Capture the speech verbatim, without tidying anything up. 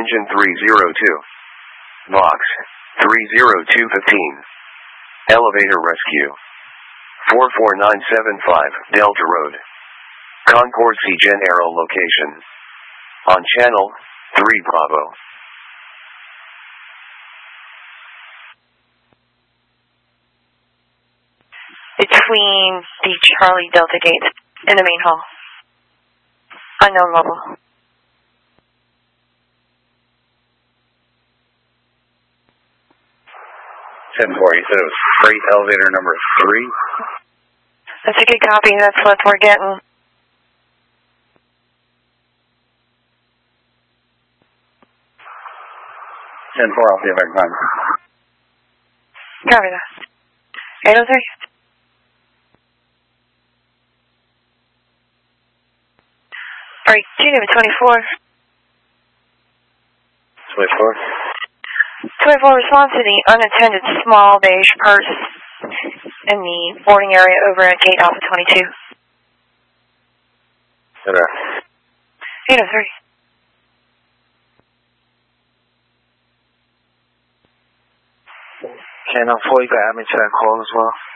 Attention three zero two. Box three zero two fifteen. Elevator rescue. four four nine seven five, Delta Road. Concord C Gen Aero location. On channel three Bravo. Between the Charlie Delta gates in the main hall. Unknown level. ten four, you said it was freight elevator number three? That's a good copy, that's what we're getting. ten four, I'll see if I can find it. Copy that. eight oh three. Alright, G number twenty-four. twenty-four? twenty-four, response to the unattended small beige purse in the boarding area over at gate Alpha twenty-two. Okay. eight oh three. Channel four, you got admin to that call as well.